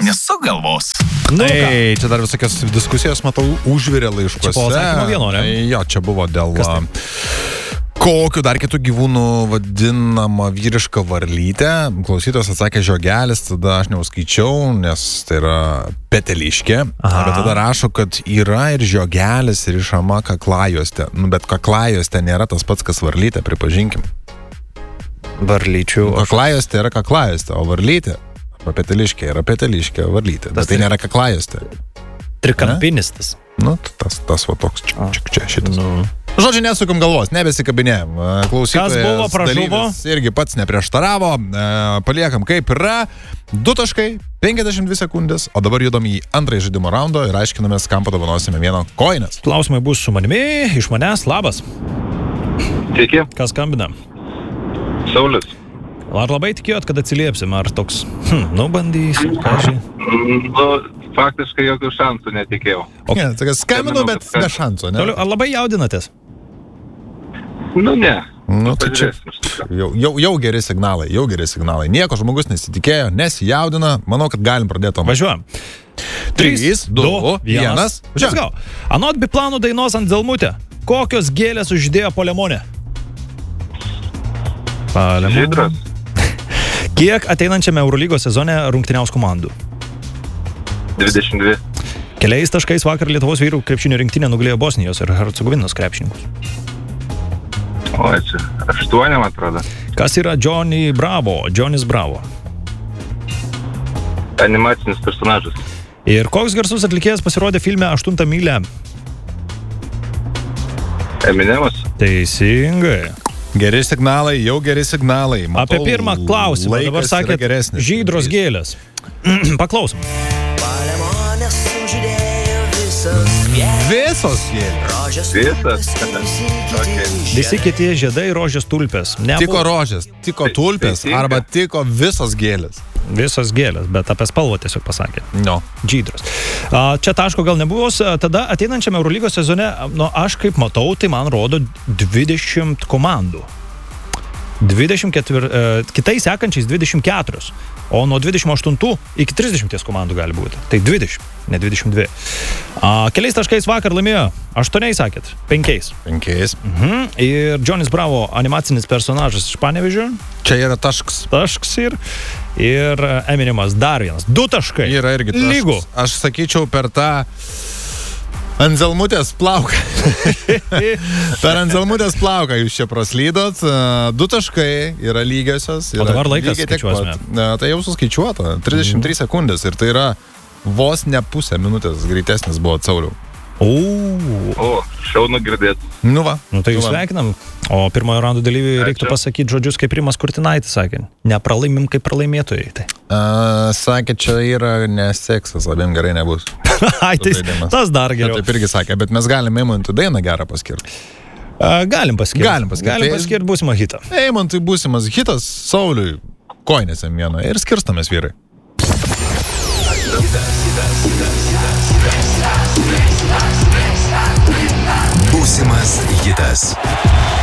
nesugalvos. Čia dar visokios diskusijos, matau, užvirė laiškuose. Čia po atsakymo vieno, ne? Jo, čia buvo dėl kokiu dar kitų gyvūnų vadinama vyriška varlytė. Klausytojas atsakė žiogelis, tada aš neuskaičiau, nes tai yra peteliškė. Bet tada rašo, kad yra ir žiogelis, ir išama kaklajuostė. Bet kaklajuostė nėra tas pats, kas varlytė, pripažinkim. Varlyčių. Kaklajuostė yra kaklajuostė, o varlytė, arba peteliškė, yra peteliškė varlytė. Bet tai nėra kaklajuostė. Trikampinis tas. Nu, tas va toks čia šitas. Žodžiu, nesukam galvos, nebesikabinėjom. Klausytojas buvo, pražuvo? dalyvis irgi pats neprieštaravo. Paliekam kaip yra. 2 taškai, 52 sekundės. O dabar judam į antrąjį žaidimo raundo ir aiškinamės, kam padovanosime vieną koinės. Klausimai bus su manimi, iš manęs, labas. Sveiki, Kas skambina? Saulius. Ar labai tikėjot, kad atsiliepsim, ar toks, bandysim, kažkai? Faktiškai jokių šansų netikėjau. Skambinu, bet be šansų, ne? Toliau, ar labai jaudinatės? Ne. Tai čia jau geri signalai, Nieko žmogus nesitikėjo, nesijaudina. Manau, kad galim pradėti. Važiuojam. 3, 2, 1. Let's go. Anot Biplanų dainos Anzelmutė, kokios gėlės uždėjo Polemonė? Žydras. Kiek ateinančiame Eurolygos sezone rungtyniaus komandų? 22. Keliais taškais vakar Lietuvos vyrų krepšinio rinktinė nugalėjo Bosnijos ir Hercegovinos krepšininkus. Oi, čia 8, man atrodo. Kas yra Johnny Bravo? Johnny's Bravo. Animacinis personažas. Ir koks garsus atlikėjas pasirodė filme 8 mylė? Eminemas. Teisingai. Geri signalai, jau geri signalai. Apie pirmą klausimą. Dabar sakėt žydros gėlės. Paklausom. Visos gėlės. Visas. Visi kiti žiedai, rožės, tulpės. Tiko rožės, tiko tulpės Teisinga. arba tiko visos gėlės. Visos gėlės, bet apie spalvą tiesiog pasakė. No. Žydros. Čia taško gal nebuvo, tada ateinančiame Eurolygos sezone, aš kaip matau, tai man rodo 20 komandų. 24, kitais sekančiais 24, o nuo 28 iki 30 komandų gali būti. Tai 20, ne 22. Keliais taškais vakar laimėjo 8, sakėt? 5. 5. Ir Johnny's Bravo animacinis personažas iš Panevėžio. Čia yra tašks. Tašks ir Eminemas dar vienas. 2 taškai. Yra irgi tašks. Lygų. Aš sakyčiau per tą Anzelmutės plauką. Per Anzelmutės plauką jūs čia praslydot. 2 taškai yra lygiosios. O dabar laikas skaičiuosime. Tai jau suskaičiuota. 33 sekundės ir tai yra vos ne pusę minutės greitesnis buvo Sauliau. Šaunu girdėti. Nu va. Tai jūs sveikinam. O pirmojo raundo dalyviui reiktų pasakyti žodžius, kaip Rimas Kurtinaitis sakė. Nepralaimim kaip pralaimėtojai. Tai. Sakė, čia yra neseksas, abiem gerai nebus. Ai, tas dar geriau. Taip irgi sakė, bet mes galime Eimantui dainą gerą paskirti. Galim paskirti būsimą hitą. Eimantui būsimas hitas, Sauliui koinės M1 ir skirstamės vyrai. Būsimas hitas.